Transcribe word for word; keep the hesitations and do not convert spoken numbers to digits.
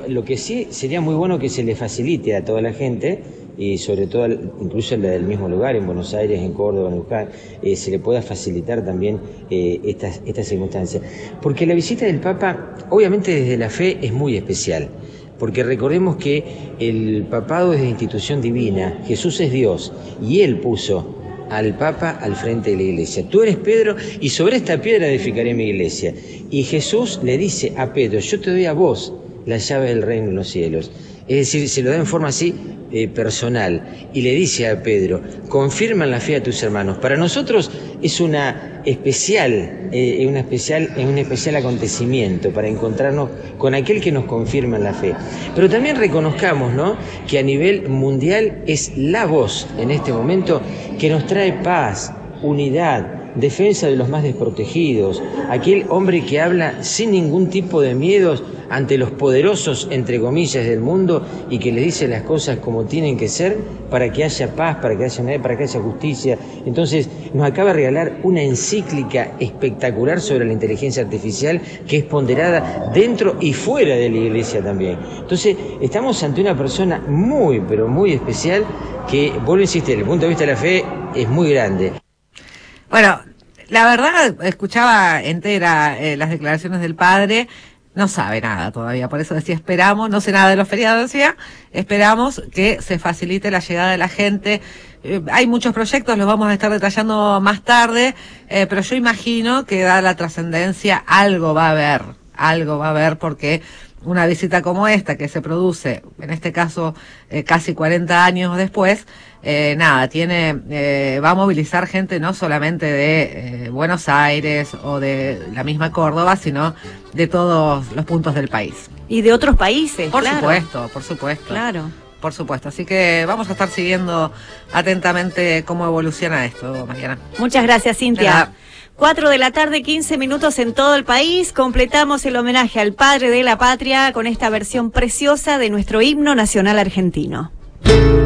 Lo que sí sería muy bueno que se le facilite a toda la gente, y sobre todo incluso la del mismo lugar, en Buenos Aires, en Córdoba, en Luján, eh, se le pueda facilitar también eh, estas, estas circunstancias. Porque la visita del Papa, obviamente desde la fe, es muy especial. Porque recordemos que el papado es de institución divina, Jesús es Dios, y Él puso al Papa al frente de la iglesia. Tú eres Pedro, y sobre esta piedra edificaré mi iglesia. Y Jesús le dice a Pedro, yo te doy a vos la llave del reino de los cielos. Es decir, se lo da en forma así eh, personal, y le dice a Pedro, confirma en la fe a tus hermanos. Para nosotros es una especial, eh, una especial, un especial acontecimiento para encontrarnos con aquel que nos confirma en la fe. Pero también reconozcamos, ¿no?, que a nivel mundial es la voz en este momento que nos trae paz, unidad, defensa de los más desprotegidos, aquel hombre que habla sin ningún tipo de miedos ante los poderosos, entre comillas, del mundo, y que le dice las cosas como tienen que ser para que haya paz, para que haya, para que haya justicia. Entonces nos acaba de regalar una encíclica espectacular sobre la inteligencia artificial, que es ponderada dentro y fuera de la iglesia también. Entonces estamos ante una persona muy, pero muy especial, que, vuelvo a insistir, desde el punto de vista de la fe, es muy grande. Bueno, la verdad, escuchaba entera eh, las declaraciones del padre, no sabe nada todavía, por eso decía esperamos, no sé nada de los feriados, decía, esperamos que se facilite la llegada de la gente. Eh, hay muchos proyectos, los vamos a estar detallando más tarde, eh, pero yo imagino que dada la trascendencia, algo va a haber, algo va a haber, porque una visita como esta, que se produce, en este caso, eh, casi cuarenta años después, eh, nada, tiene, eh, va a movilizar gente no solamente de eh, Buenos Aires o de la misma Córdoba, sino de todos los puntos del país. Y de otros países, Por claro. supuesto, por supuesto. Claro. Por supuesto. Así que vamos a estar siguiendo atentamente cómo evoluciona esto, Mariana. Muchas gracias, Cintia. Cuatro de la tarde, quince minutos en todo el país. Completamos el homenaje al padre de la patria con esta versión preciosa de nuestro himno nacional argentino.